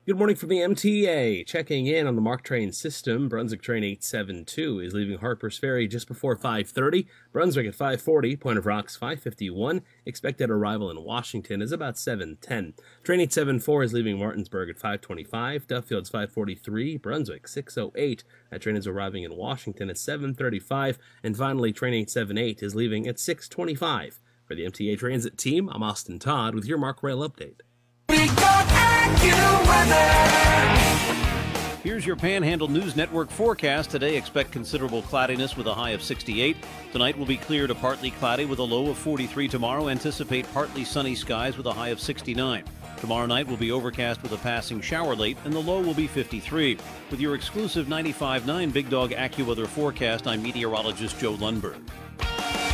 Good morning from the MTA. Checking in on the MARC train system. Brunswick train 872 is leaving Harpers Ferry just before 5:30. Brunswick at 5:40. Point of Rocks 5:51. Expected arrival in Washington is about 7:10. Train 874 is leaving Martinsburg at 5:25. Duffield's 5:43. Brunswick 6:08. That train is arriving in Washington at 7:35. And finally, train 878 is leaving at 6:25. For the MTA Transit team, I'm Austin Todd with your MARC Rail update. Here's your Panhandle News Network forecast. Today, expect considerable cloudiness with a high of 68. Tonight will be clear to partly cloudy with a low of 43. Tomorrow, anticipate partly sunny skies with a high of 69. Tomorrow night will be overcast with a passing shower late, and the low will be 53. With your exclusive 95.9 Big Dog AccuWeather forecast, I'm meteorologist Joe Lundberg.